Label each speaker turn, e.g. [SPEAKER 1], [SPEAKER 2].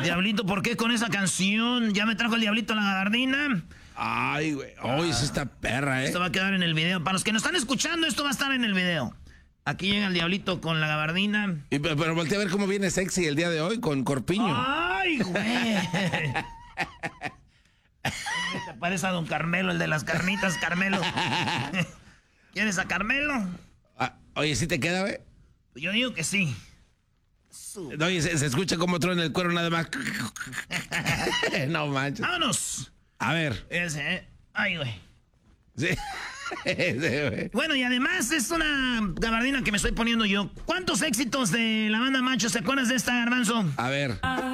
[SPEAKER 1] Diablito, ¿por qué con esa canción? Ya me trajo el Diablito la gabardina.
[SPEAKER 2] Ay, güey. Oh, es esta perra,
[SPEAKER 1] Esto va a quedar en el video. Para los que nos están escuchando, esto va a estar en el video. Aquí llega el Diablito con la gabardina.
[SPEAKER 2] Pero voltea a ver cómo viene sexy el día de hoy con corpiño.
[SPEAKER 1] ¡Ay, güey! Te parece a don Carmelo, el de las carnitas, Carmelo. ¿Quieres a Carmelo?
[SPEAKER 2] Oye, ¿sí te queda, güey?
[SPEAKER 1] Yo digo que sí.
[SPEAKER 2] Oye, se escucha como truena el cuero nada más. No manches.
[SPEAKER 1] ¡Vámonos!
[SPEAKER 2] A ver.
[SPEAKER 1] Ese, Ay, güey.
[SPEAKER 2] Sí. Ese, güey.
[SPEAKER 1] Bueno, y además es una gabardina que me estoy poniendo yo. ¿Cuántos éxitos de la banda Macho te acuerdas de esta, Garbanzo?
[SPEAKER 2] A ver.